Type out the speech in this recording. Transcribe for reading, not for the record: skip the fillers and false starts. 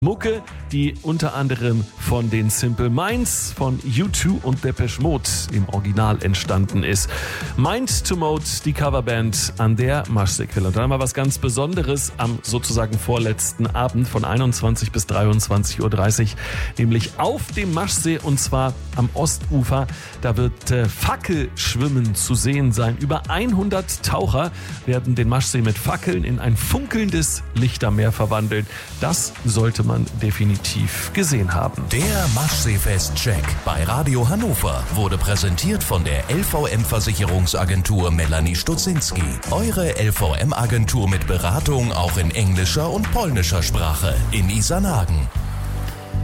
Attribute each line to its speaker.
Speaker 1: Mucke, die unter anderem von den Simple Minds, von U2 und Depeche Mode im Original entstanden ist. Mind to Mode, die Coverband an der Maschseequelle. Und dann haben wir was ganz Besonderes am sozusagen vorletzten Abend von 21 bis 23.30 Uhr, nämlich auf dem Maschsee und zwar am Ostufer. Da wird Fackelschwimmen zu sehen sein. Über 100 Taucher werden den Maschsee mit Fackeln in ein funkelndes Lichtermeer verwandeln. Das sollte man definitiv gesehen haben.
Speaker 2: Der Maschseefest-Check bei Radio Hannover wurde präsentiert von der LVM-Versicherungsagentur Melanie Stutzinski. Eure LVM-Agentur mit Beratung auch in englischer und polnischer Sprache in Isarnagen.